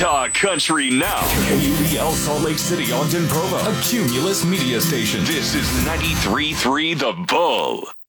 Talk Country now. KUBL Salt Lake City, Ogden Provo, a Cumulus media station. This is 93.3 The Bull.